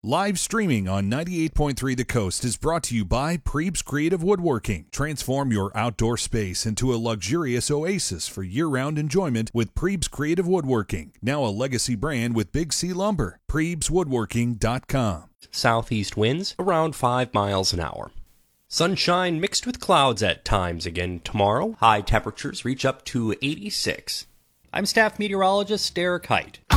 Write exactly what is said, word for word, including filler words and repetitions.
Live streaming on ninety-eight point three The Coast is brought to you by Prebes Creative Woodworking. Transform your outdoor space into a luxurious oasis for year-round enjoyment with Prebes Creative Woodworking, now a legacy brand with Big C Lumber. Prebes Woodworking dot com. Southeast winds around five miles an hour. Sunshine mixed with clouds at times again tomorrow. High temperatures reach up to eighty-six. I'm staff meteorologist Derek Height.